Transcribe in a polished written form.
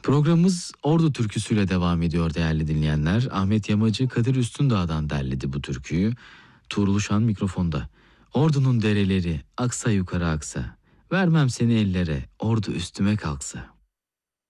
Programımız Ordu türküsüyle devam ediyor değerli dinleyenler. Ahmet Yamacı Kadir Üstündağ'dan derledi bu türküyü. Tuğrul Uşan mikrofonda. Ordu'nun dereleri aksa yukarı aksa. Vermem seni ellere, ordu üstüme kalksa.